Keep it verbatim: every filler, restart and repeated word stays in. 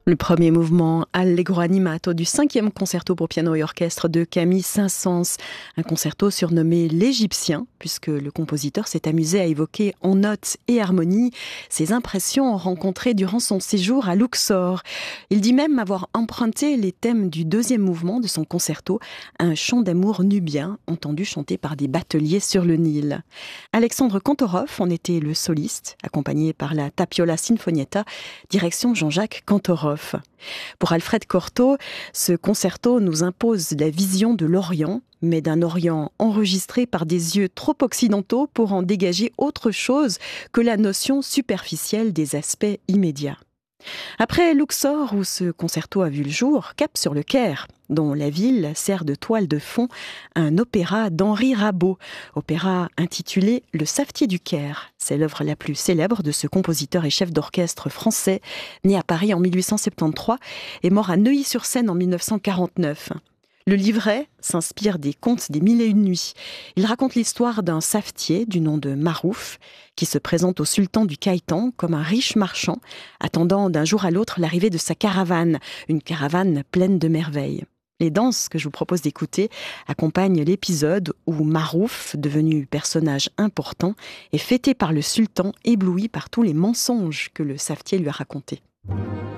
Le premier mouvement Allegro animato du cinquième concerto pour piano et orchestre de Camille Saint-Saëns, un concerto surnommé l'Égyptien, puisque le compositeur s'est amusé à évoquer en notes et harmonie ses impressions rencontrées durant son séjour à Luxor. Il dit même avoir emprunté les thèmes du deuxième mouvement de son concerto, un chant d'amour nubien entendu chanté par des bateliers sur le Nil. Alexandre Kantorov en était le soliste, accompagné par la Tapiola Sinfonietta, direction Jean-Jacques Kantorov. Pour Alfred Cortot, ce concerto nous impose la vision de l'Orient, mais d'un Orient enregistré par des yeux trop occidentaux pour en dégager autre chose que la notion superficielle des aspects immédiats. Après Luxor, où ce concerto a vu le jour, cap sur le Caire, dont la ville sert de toile de fond un opéra d'Henri Rabault, opéra intitulé « Le Savetier du Caire ». C'est l'œuvre la plus célèbre de ce compositeur et chef d'orchestre français, né à Paris en mille huit cent soixante-treize et mort à Neuilly-sur-Seine en mille neuf cent quarante-neuf. Le livret s'inspire des contes des Mille et une nuits. Il raconte l'histoire d'un savetier du nom de Marouf qui se présente au sultan du Caïtan comme un riche marchand, attendant d'un jour à l'autre l'arrivée de sa caravane, une caravane pleine de merveilles. Les danses que je vous propose d'écouter accompagnent l'épisode où Marouf, devenu personnage important, est fêté par le sultan, ébloui par tous les mensonges que le savetier lui a racontés.